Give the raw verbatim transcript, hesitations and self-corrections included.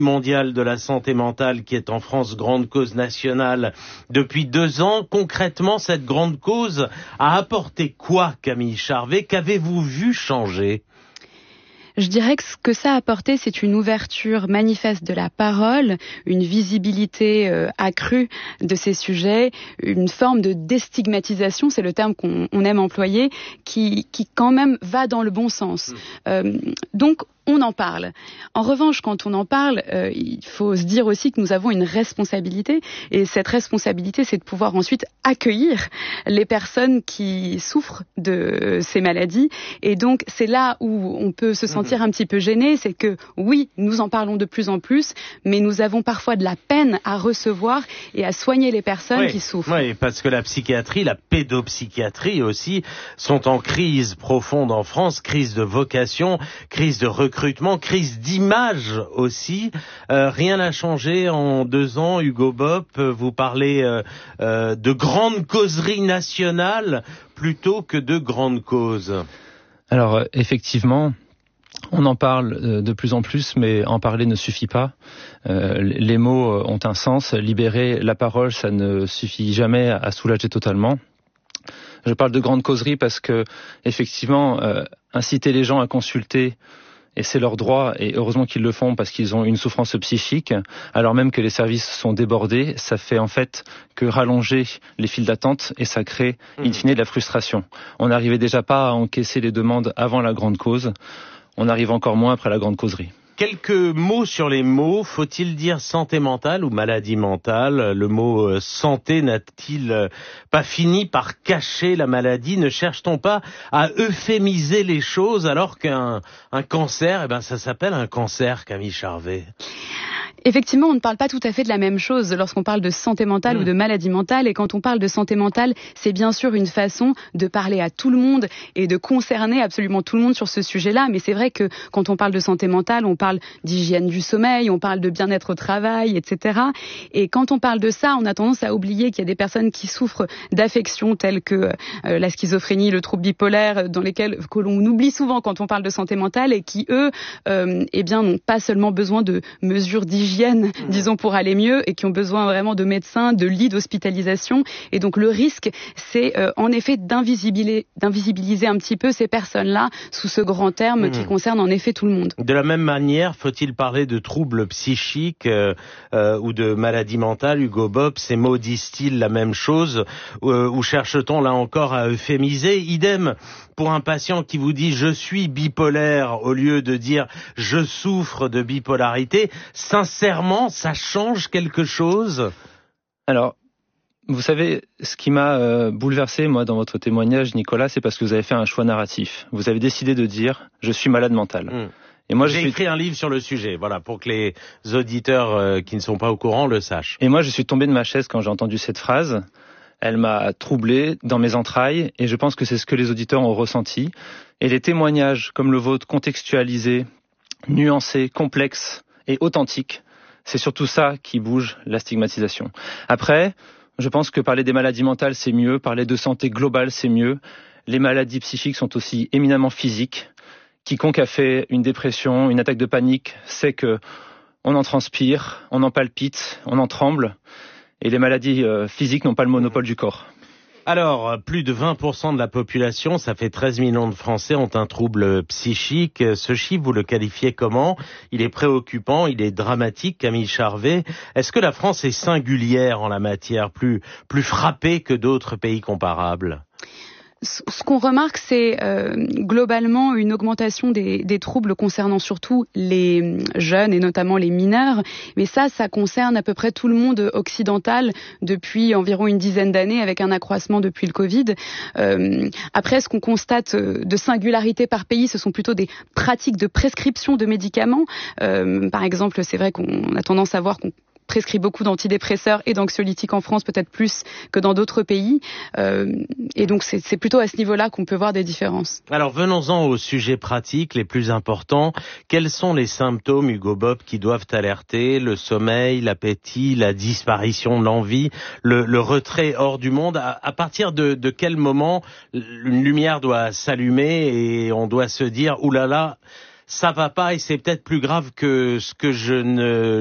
mondiale de la santé mentale qui est en France grande cause nationale depuis deux ans. Concrètement, cette grande cause a apporté quoi, Camille Charvet? Qu'avez-vous vu changer? Je dirais que ce que ça a apporté, c'est une ouverture manifeste de la parole, une visibilité euh, accrue de ces sujets, une forme de déstigmatisation, c'est le terme qu'on on aime employer, qui, qui quand même va dans le bon sens. Mmh. Euh, donc, on en parle. En revanche, quand on en parle, euh, il faut se dire aussi que nous avons une responsabilité. Et cette responsabilité, c'est de pouvoir ensuite accueillir les personnes qui souffrent de ces maladies. Et donc, c'est là où on peut se sentir mmh. un petit peu gêné. C'est que, oui, nous en parlons de plus en plus, mais nous avons parfois de la peine à recevoir et à soigner les personnes oui, qui souffrent. Oui, parce que la psychiatrie, la pédopsychiatrie aussi, sont en crise profonde en France, crise de vocation, crise de recrutement. recrutement, crise d'image aussi. Euh, rien n'a changé en deux ans, Hugo Bopp. Vous parlez euh, euh, de grandes causeries nationales plutôt que de grandes causes. Alors, effectivement, on en parle de plus en plus, mais en parler ne suffit pas. Euh, les mots ont un sens. Libérer la parole, ça ne suffit jamais à soulager totalement. Je parle de grandes causeries parce que, effectivement, euh, inciter les gens à consulter, et c'est leur droit, et heureusement qu'ils le font parce qu'ils ont une souffrance psychique, alors même que les services sont débordés, ça fait en fait que rallonger les files d'attente et ça crée in fine de la frustration. On n'arrivait déjà pas à encaisser les demandes avant la grande cause, on arrive encore moins après la grande causerie. Quelques mots sur les mots. Faut-il dire santé mentale ou maladie mentale? Le mot euh, santé n'a-t-il euh, pas fini par cacher la maladie? Ne cherche-t-on pas à euphémiser les choses alors qu'un un cancer, eh ben, ça s'appelle un cancer, Camille Charvet? Effectivement, on ne parle pas tout à fait de la même chose lorsqu'on parle de santé mentale mmh. ou de maladie mentale. Et quand on parle de santé mentale, c'est bien sûr une façon de parler à tout le monde et de concerner absolument tout le monde sur ce sujet-là. Mais c'est vrai que quand on parle de santé mentale, on parle d'hygiène du sommeil, on parle de bien-être au travail, et cetera. Et quand on parle de ça, on a tendance à oublier qu'il y a des personnes qui souffrent d'affections telles que euh, la schizophrénie, le trouble bipolaire, dans lesquels que l'on oublie souvent quand on parle de santé mentale et qui, eux, euh, eh bien, n'ont pas seulement besoin de mesures d'hygiène, disons, pour aller mieux, et qui ont besoin vraiment de médecins, de lits d'hospitalisation. Et donc le risque, c'est euh, en effet d'invisibiliser, d'invisibiliser un petit peu ces personnes-là sous ce grand terme mmh. qui concerne en effet tout le monde. De la même manière, faut-il parler de troubles psychiques euh, euh, ou de maladie mentale, Hugo Bopp? Ces mots disent-ils la même chose euh, ou cherche-t-on là encore à euphémiser? Idem pour un patient qui vous dit « je suis bipolaire » au lieu de dire « je souffre de bipolarité ». Sincèrement, ça change quelque chose? Alors, vous savez, ce qui m'a euh, bouleversé, moi, dans votre témoignage, Nicolas, c'est parce que vous avez fait un choix narratif. Vous avez décidé de dire « je suis malade mental mmh. ». Et moi, j'ai suis... écrit un livre sur le sujet, voilà, pour que les auditeurs euh, qui ne sont pas au courant le sachent. Et moi, je suis tombé de ma chaise quand j'ai entendu cette phrase. Elle m'a troublé dans mes entrailles et je pense que c'est ce que les auditeurs ont ressenti. Et les témoignages comme le vôtre, contextualisés, nuancés, complexes et authentiques, c'est surtout ça qui bouge la stigmatisation. Après, je pense que parler des maladies mentales, c'est mieux. Parler de santé globale, c'est mieux. Les maladies psychiques sont aussi éminemment physiques. Quiconque a fait une dépression, une attaque de panique, sait que on en transpire, on en palpite, on en tremble. Et les maladies euh, physiques n'ont pas le monopole du corps. Alors, plus de vingt pour cent de la population, ça fait treize millions de Français, ont un trouble psychique. Ce chiffre, vous le qualifiez comment? Il est préoccupant, il est dramatique, Camille Charvet. Est-ce que la France est singulière en la matière, plus, plus frappée que d'autres pays comparables? Ce qu'on remarque, c'est euh, globalement une augmentation des, des troubles concernant surtout les jeunes et notamment les mineurs. Mais ça, ça concerne à peu près tout le monde occidental depuis environ une dizaine d'années, avec un accroissement depuis le Covid. Euh, après, ce qu'on constate de singularité par pays, ce sont plutôt des pratiques de prescription de médicaments. Euh, par exemple, c'est vrai qu'on a tendance à voir qu'on prescrit beaucoup d'antidépresseurs et d'anxiolytiques en France, peut-être plus que dans d'autres pays. Euh, et donc, c'est, c'est plutôt à ce niveau-là qu'on peut voir des différences. Alors, venons-en aux sujets pratiques les plus importants. Quels sont les symptômes, Hugo Bopp, qui doivent alerter? Le sommeil, l'appétit, la disparition de l'envie, le, le retrait hors du monde. À, à partir de, de quel moment une lumière doit s'allumer et on doit se dire « Ouh là là !» ça va pas et c'est peut-être plus grave que ce que je ne